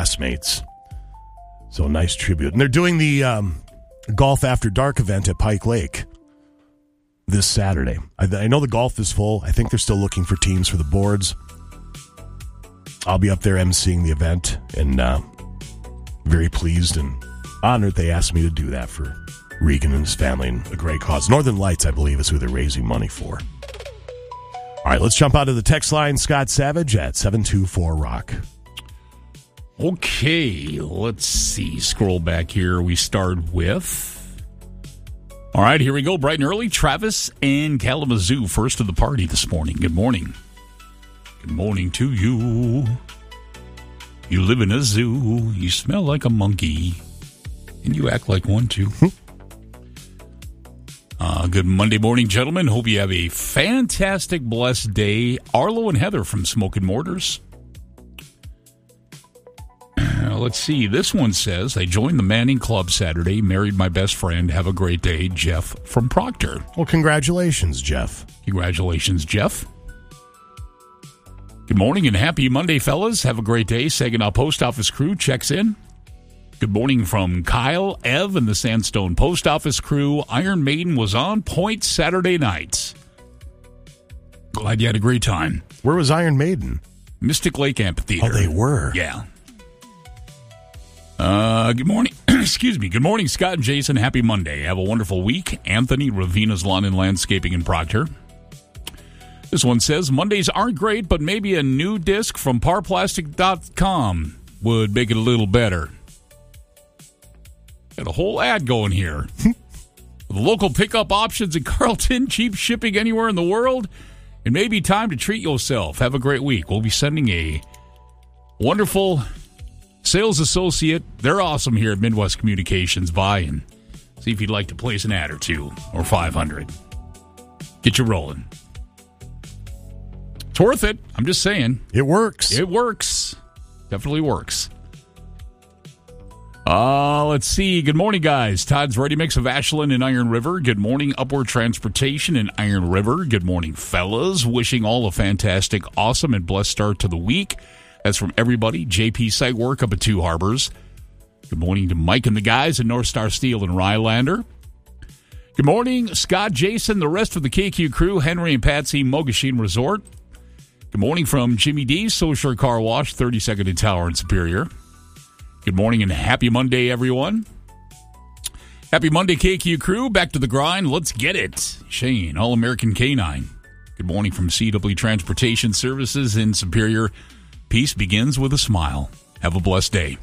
classmates. So nice tribute. And they're doing the Golf After Dark event at Pike Lake this Saturday. I know the golf is full. I think they're still looking for teams for the boards. I'll be up there emceeing the event, and very pleased and honored they asked me to do that for Regan and his family and a great cause. Northern Lights, I believe, is who they're raising money for. All right, let's jump out of the text line. Scott Savage at 724-ROCK. Okay, let's see. Scroll back here. We start with... All right, here we go. Bright and early. Travis and Kalamazoo, first of the party this morning. Good morning. Good morning to you. You live in a zoo. You smell like a monkey. And you act like one, too. Good Monday morning, gentlemen. Hope you have a fantastic, blessed day. Arlo and Heather from Smoke and Mortars. Let's see. This one says, I joined the Manning Club Saturday, married my best friend. Have a great day. Jeff from Proctor. Well, congratulations, Jeff. Congratulations, Jeff. Good morning and happy Monday, fellas. Have a great day. Saginaw Post Office crew checks in. Good morning from Kyle, Ev, and the Sandstone Post Office crew. Iron Maiden was on point Saturday night. Glad you had a great time. Where was Iron Maiden? Mystic Lake Amphitheater. Oh, they were? Yeah. Good morning. Excuse me. Good morning, Scott and Jason. Happy Monday. Have a wonderful week. Anthony, Ravina's Lawn and Landscaping in Proctor. This one says, Mondays aren't great, but maybe a new disc from parplastic.com would make it a little better. Got a whole ad going here. The local pickup options in Carlton, cheap shipping anywhere in the world, and maybe time to treat yourself. Have a great week. We'll be sending a wonderful sales associate. They're awesome here at Midwest Communications by, and see if you'd like to place an ad or two or 500. Get you rolling. It's worth it. I'm just saying. It works. It works. Definitely works. Let's see. Good morning, guys. Todd's Ready Mix of Ashland and Iron River. Good morning, Upward Transportation in Iron River. Good morning, fellas. Wishing all a fantastic, awesome, and blessed start to the week. That's from everybody. JP Site Work up at Two Harbors. Good morning to Mike and the guys at North Star Steel and Rylander. Good morning, Scott, Jason, the rest of the KQ crew, Henry and Patsy, Mogashine Resort. Good morning from Jimmy D's, Social Car Wash, 32nd and Tower in Superior. Good morning and happy Monday, everyone. Happy Monday, KQ crew. Back to the grind. Let's get it. Shane, All-American K9. Good morning from CW Transportation Services in Superior. Peace begins with a smile. Have a blessed day.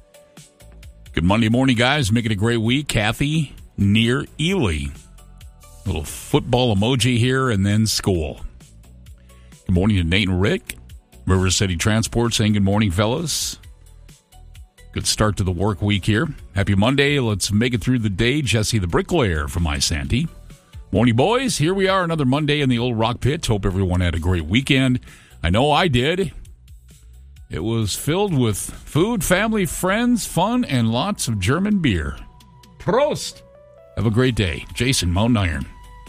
Good Monday morning, guys. Make it a great week. Kathy, near Ely. Little football emoji here and then school. Good morning to Nate and Rick. River City Transport saying good morning, fellas. Good start to the work week here. Happy Monday. Let's make it through the day. Jesse the Bricklayer from iSanti. Morning, boys. Here we are, another Monday in the old rock pit. Hope everyone had a great weekend. I know I did. It was filled with food, family, friends, fun, and lots of German beer. Prost! Have a great day. Jason, Mountain Iron.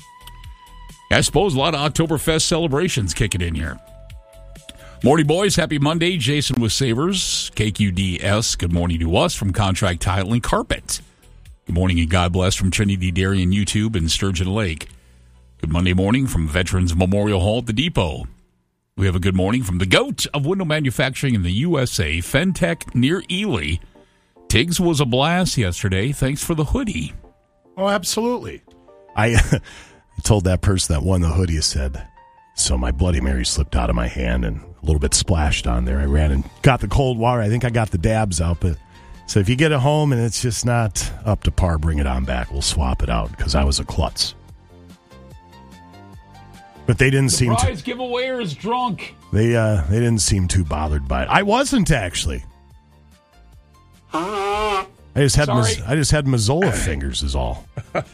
I suppose a lot of Oktoberfest celebrations kicking in here. Morning, boys. Happy Monday. Jason with Savers, KQDS. Good morning to us from Contract Tile and Carpet. Good morning and God bless from Trinity Dairy and YouTube and Sturgeon Lake. Good Monday morning from Veterans Memorial Hall at the Depot. We have a good morning from the GOAT of window manufacturing in the USA, Fentech near Ely. Tiggs was a blast yesterday. Thanks for the hoodie. Oh, absolutely. I told that person that won the hoodie, I said, so my Bloody Mary slipped out of my hand and a little bit splashed on there. I ran and got the cold water. I think I got the dabs out. But so if you get it home and it's just not up to par, bring it on back. We'll swap it out because I was a klutz. But they didn't seem to. Surprise giveawayer is drunk. They didn't seem too bothered by it. I wasn't actually. I just had Mazzola fingers is all.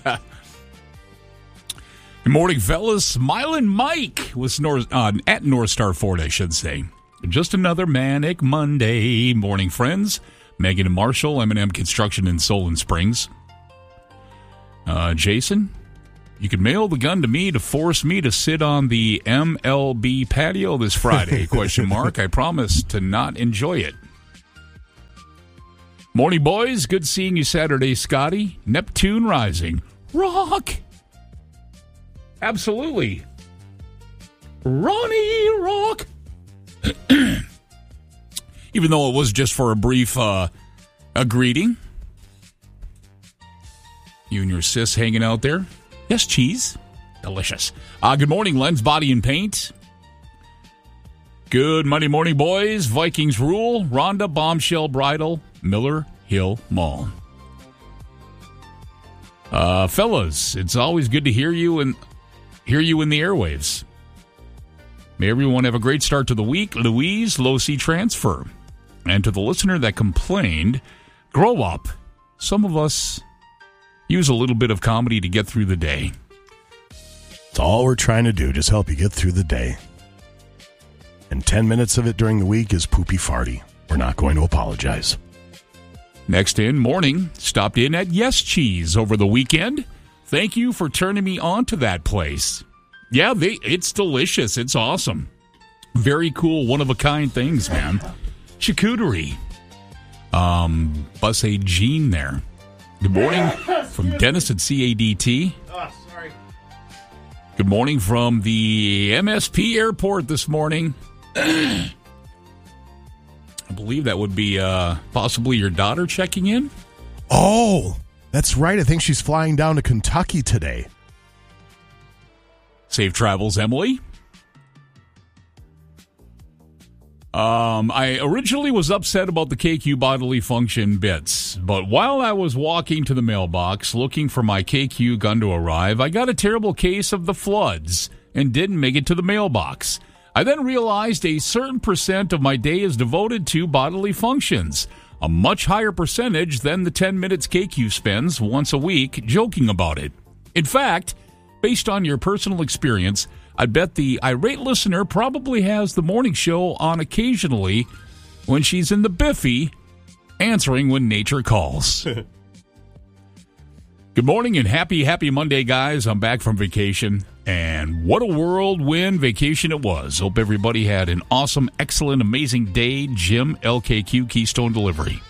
Good morning, fellas. Smiling Mike was at North Star Ford, I should say. Just another manic Monday morning, friends. Megan and Marshall, M&M Construction in Solon Springs. Jason, you can mail the gun to me to force me to sit on the MLB patio this Friday, ? I promise to not enjoy it. Morning, boys. Good seeing you Saturday, Scotty. Neptune rising. Rock. Absolutely. Ronnie Rock. Even though it was just for a brief a greeting. You and your sis hanging out there. Yes, cheese. Delicious. Good morning, Len's Body and Paint. Good Monday morning, boys. Vikings rule. Rhonda Bombshell Bridal. Miller Hill Mall. Fellas, it's always good to hear you in the airwaves. May everyone have a great start to the week. Louise, Low C Transfer. And to the listener that complained, grow up. Some of us use a little bit of comedy to get through the day. It's all we're trying to do, just help you get through the day. And 10 minutes of it during the week is poopy farty. We're not going to apologize. Next in, morning, stopped in at Yes Cheese over the weekend. Thank you for turning me on to that place. Yeah, it's delicious. It's awesome. Very cool, one-of-a-kind things, man. Charcuterie. Bus A Jean there. Good morning from Dennis at CADT. Oh, sorry. Good morning from the MSP airport this morning. I believe that would be possibly your daughter checking in. Oh, that's right. I think she's flying down to Kentucky today. Safe travels, Emily. I originally was upset about the KQ bodily function bits, but while I was walking to the mailbox looking for my KQ gun to arrive, I got a terrible case of the floods and didn't make it to the mailbox. I then realized a certain percent of my day is devoted to bodily functions, a much higher percentage than the 10 minutes KQ spends once a week joking about it. In fact, based on your personal experience, I bet the irate listener probably has the morning show on occasionally when she's in the biffy, answering when nature calls. Good morning and happy Monday, guys. I'm back from vacation, and what a whirlwind vacation it was. Hope everybody had an awesome, excellent, amazing day. Jim, LKQ Keystone Delivery.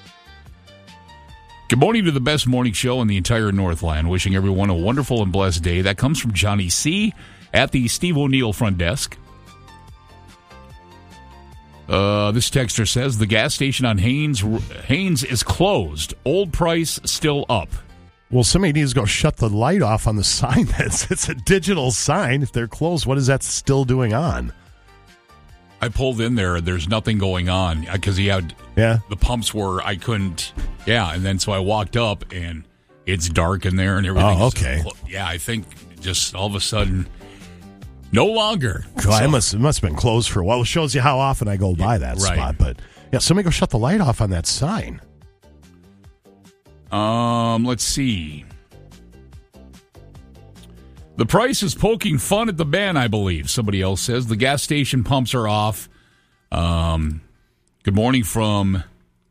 Good morning to the best morning show in the entire Northland. Wishing everyone a wonderful and blessed day. That comes from Johnny C. at the Steve O'Neill front desk. This texter says the gas station on Haynes is closed. Old price still up. Well, somebody needs to go shut the light off on the sign. It's a digital sign. If they're closed, what is that still doing on? I pulled in there. There's nothing going on because the pumps were, I couldn't. Yeah, and then so I walked up and it's dark in there and everything. Oh, okay. Yeah, I think just all of a sudden, no longer. Well, it must have been closed for a while. It shows you how often I go by that spot. But yeah, somebody go shut the light off on that sign. Let's see. The price is poking fun at the ban, I believe. Somebody else says the gas station pumps are off. Good morning from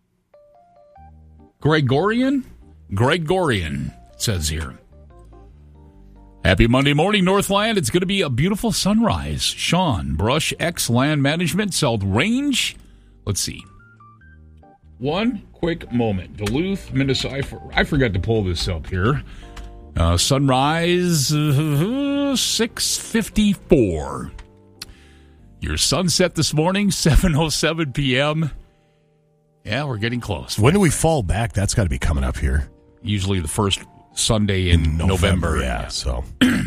Gregorian. Gregorian says here. Happy Monday morning, Northland. It's going to be a beautiful sunrise. Sean, Brush X Land Management, South Range. Let's see. One quick moment. Duluth, Minnesota. I forgot to pull this up here. Sunrise, 6:54. Your sunset this morning, 7:07 p.m. Yeah, we're getting close. When do we fall back? That's got to be coming up here. Usually the first Sunday in November. Yeah, so.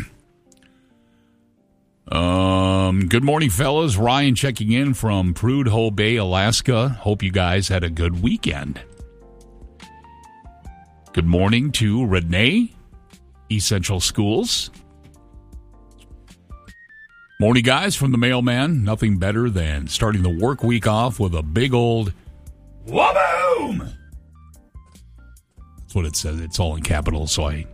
Good morning, fellas. Ryan checking in from Prudhoe Bay, Alaska. Hope you guys had a good weekend. Good morning to Renee, Essential Schools. Morning, guys, from the mailman. Nothing better than starting the work week off with a big old wha-boom! That's what it says. It's all in capitals, so I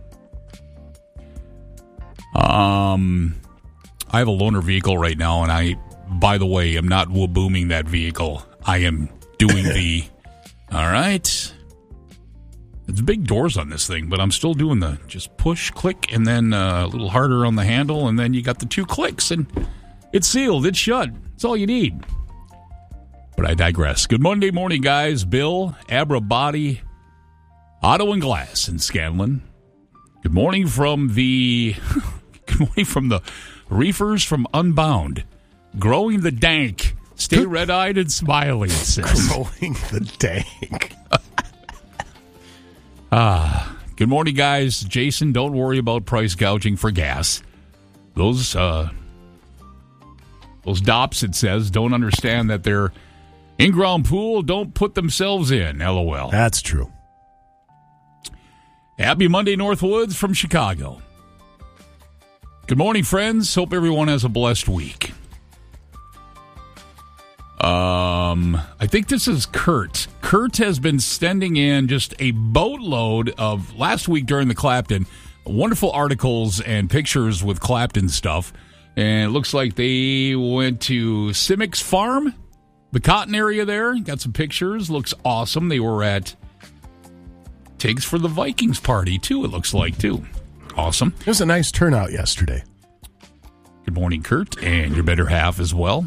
have a loaner vehicle right now, and by the way, am not wha-booming that vehicle. I am doing the, all right. It's big doors on this thing, but I'm still doing the just push, click, and then a little harder on the handle, and then you got the 2 clicks, and it's sealed. It's shut. That's all you need. But I digress. Good Monday morning, guys. Bill, Abra Body, Auto and Glass in Scanlon. Good morning from the Reefers from Unbound. Growing the dank. Stay red-eyed and smiling, it says. Growing the dank. Good morning, guys. Jason, don't worry about price gouging for gas. Those DOPs, it says, don't understand that their in-ground pool don't put themselves in. LOL. That's true. Happy Monday, Northwoods from Chicago. Good morning, friends. Hope everyone has a blessed week. I think this is Kurt. Kurt has been sending in just a boatload of, last week during the Clapton, wonderful articles and pictures with Clapton stuff. And it looks like they went to Simics Farm, the cotton area there. Got some pictures. Looks awesome. They were at Tigs for the Vikings party, too, it looks like, too. Awesome. It was a nice turnout yesterday. Good morning, Kurt, and your better half as well.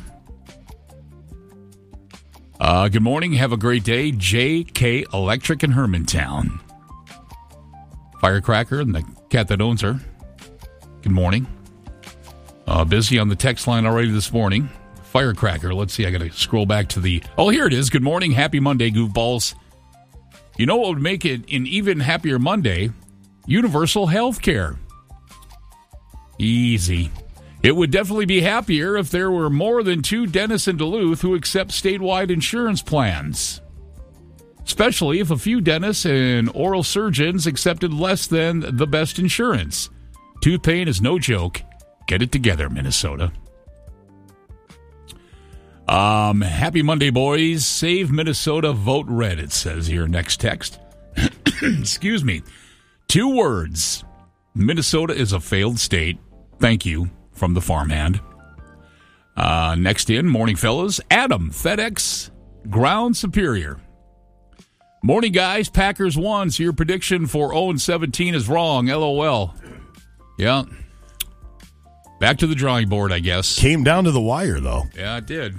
Good morning. Have a great day. J.K. Electric in Hermantown. Firecracker and the cat that owns her. Good morning. Busy on the text line already this morning. Firecracker. Let's see. I got to scroll back to the... Oh, here it is. Good morning. Happy Monday, goofballs. You know what would make it an even happier Monday? Universal health care. Easy. It would definitely be happier if there were more than 2 dentists in Duluth who accept statewide insurance plans. Especially if a few dentists and oral surgeons accepted less than the best insurance. Tooth pain is no joke. Get it together, Minnesota. Happy Monday, boys. Save Minnesota, vote red, it says here. Next text. Excuse me. 2 words. Minnesota is a failed state. Thank you. From the farmhand. Next in, morning fellas. Adam, FedEx, Ground Superior. Morning, guys. Packers won, so your prediction for 0-17 is wrong. LOL. Yeah. Back to the drawing board, I guess. Came down to the wire, though. Yeah, it did.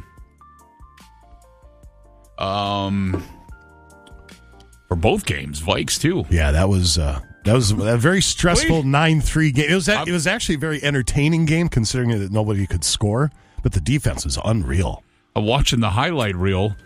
For both games, Vikes, too. Yeah, that was a very stressful 9-3 game. It was actually a very entertaining game, considering that nobody could score, but the defense was unreal. I'm watching the highlight reel.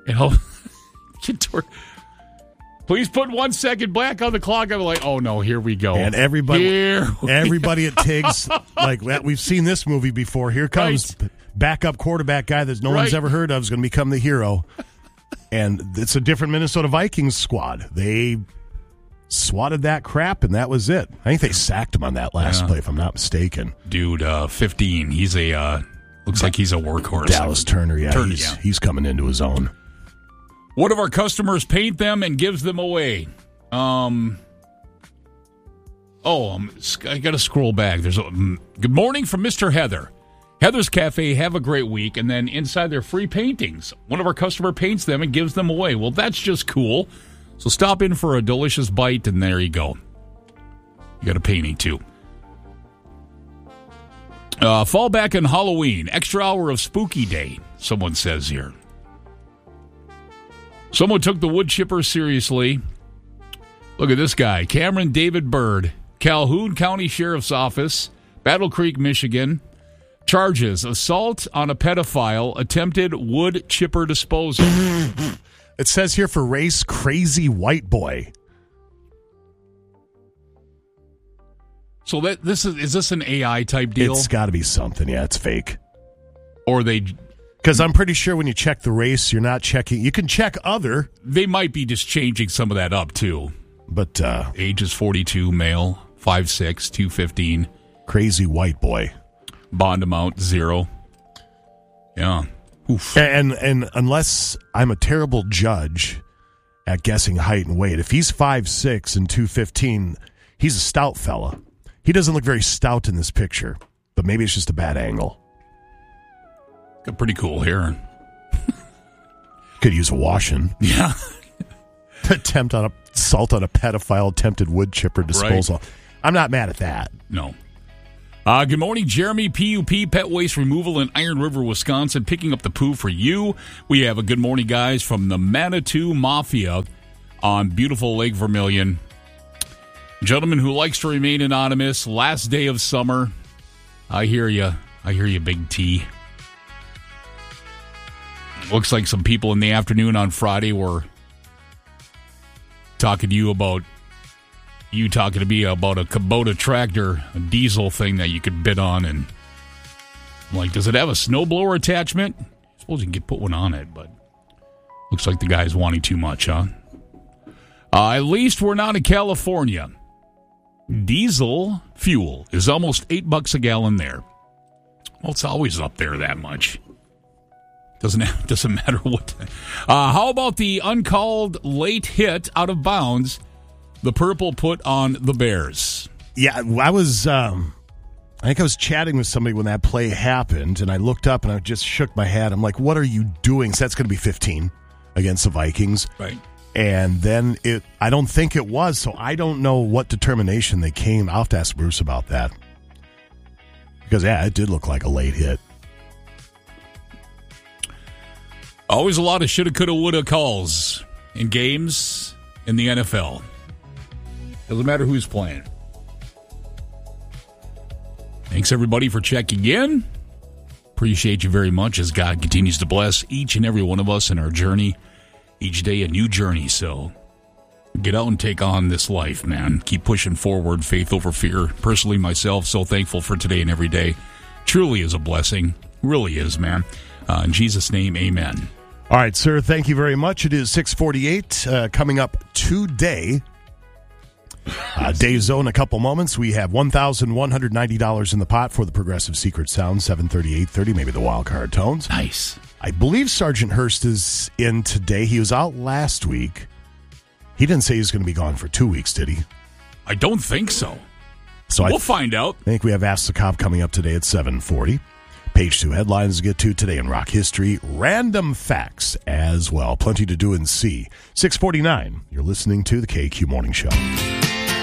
Please put 1 second back on the clock. I'm like, oh no, here we go. And everybody at Tiggs, like we've seen this movie before. Here comes backup quarterback guy that no one's ever heard of is going to become the hero. And it's a different Minnesota Vikings squad. They swatted that crap, and that was it. I think they sacked him on that last play, if I'm not mistaken. Dude, 15. He's looks like he's a workhorse. Dallas Turner, he's coming into his own. One of our customers paint them and gives them away. I got to scroll back. There's good morning from Mr. Heather. Heather's Cafe, have a great week. And then inside their free paintings, one of our customer paints them and gives them away. Well, that's just cool. So stop in for a delicious bite, and there you go. You got a painting, too. Fall back on Halloween. Extra hour of Spooky Day, someone says here. Someone took the wood chipper seriously. Look at this guy, Cameron David Bird, Calhoun County Sheriff's Office, Battle Creek, Michigan. Charges, assault on a pedophile, attempted wood chipper disposal. It says here for race, crazy white boy. So is this an AI type deal? It's got to be something. Yeah, it's fake. Or they... Because I'm pretty sure when you check the race, you're not checking... You can check other. They might be just changing some of that up, too. But... age is 42, male, 5'6", 215. Crazy white boy. Bond amount, 0. Yeah. Oof. And unless I'm a terrible judge at guessing height and weight, if he's 5'6" and 215, he's a stout fella. He doesn't look very stout in this picture, but maybe it's just a bad angle. Got pretty cool hair. Could use a washing. Yeah. Assault on a pedophile, attempted wood chipper disposal. Right. I'm not mad at that. No. Good morning, Jeremy. PUP Pet Waste Removal in Iron River, Wisconsin, picking up the poo for you. We have a good morning, guys, from the Manitou Mafia on beautiful Lake Vermilion. Gentleman who likes to remain anonymous. Last day of summer. I hear you. Big T. Looks like some people in the afternoon on Friday were talking to you about you talking to me about a Kubota tractor, a diesel thing that you could bid on, and I'm like, does it have a snowblower attachment? I suppose you can put one on it, but looks like the guy's wanting too much, huh? At least we're not in California. Diesel fuel is almost $8 a gallon there. Well, it's always up there that much. Doesn't matter what. How about the uncalled late hit out of bounds the Purple put on the Bears? Yeah, I think I was chatting with somebody when that play happened, and I looked up and I just shook my head. I'm like, what are you doing? So that's going to be 15 against the Vikings. Right. And then I don't think it was, so I don't know what determination they came. I'll have to ask Bruce about that. Because, yeah, it did look like a late hit. Always a lot of shoulda, coulda, woulda calls in games in the NFL. Doesn't matter who's playing. Thanks, everybody, for checking in. Appreciate you very much as God continues to bless each and every one of us in our journey. Each day a new journey, so get out and take on this life, man. Keep pushing forward, faith over fear. Personally, myself, so thankful for today and every day. Truly is a blessing. Really is, man. In Jesus' name, amen. All right, sir, thank you very much. It is 6:48 coming up today. Day Zone, a couple moments. We have $1,190 in the pot for the Progressive Secret Sound, 7:30, 8:30, maybe the wild card tones. Nice. I believe Sergeant Hurst is in today. He was out last week. He didn't say he was going to be gone for 2 weeks, did he? I don't think so. So we'll find out. I think we have Ask the Cop coming up today at 7:40. Page 2 headlines to get to today in rock history. Random facts as well. Plenty to do and see. 6:49. You're listening to the KQ Morning Show.